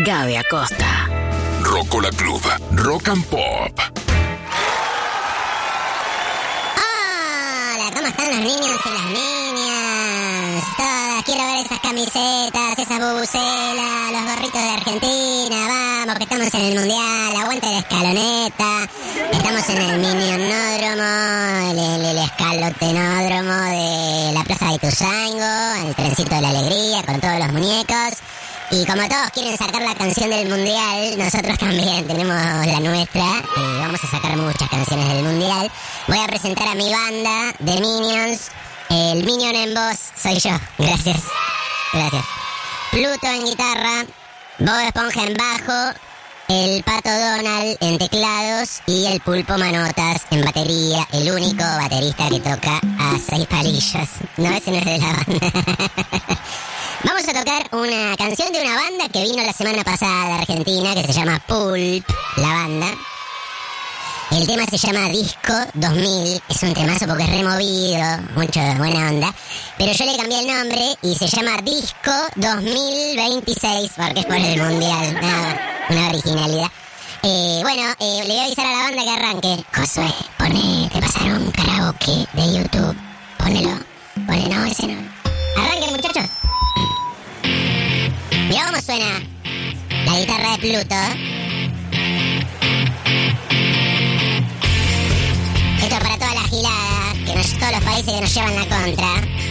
Gaby Acosta. Rocola Club, Rock and Pop. Hola, ¿cómo están los niños y las niñas? Todas, quiero ver esas camisetas, esas bubucelas, los gorritos de Argentina. Vamos, que estamos en el Mundial, aguante la escaloneta. Estamos en el Minionódromo, el escalotenódromo de la Plaza de Ituzaingó, el trencito de la alegría con todos los muñecos. Y como todos quieren sacar la canción del Mundial, nosotros también tenemos la nuestra. Vamos a sacar muchas canciones del Mundial. Voy a presentar a mi banda de Minions. El Minion en voz soy yo. Gracias. Gracias. Pluto en guitarra, Bob Esponja en bajo, el Pato Donald en teclados y el Pulpo Manotas en batería. El único baterista que toca a 6 palillos. No, ese no es de la banda. Vamos a tocar una canción de una banda que vino la semana pasada de Argentina, que se llama Pulp, la banda. El tema se llama Disco 2000, es un temazo porque es removido, mucho buena onda. Pero yo le cambié el nombre y se llama Disco 2026, porque es por el Mundial, una originalidad. Le voy a avisar a la banda que arranque. Josué, te pasaron karaoke de YouTube, ponelo, no, ese no. Arranquen, muchachos. Mirá cómo suena la guitarra de Pluto. Esto es para todas las giladas, todos los países que nos llevan la contra.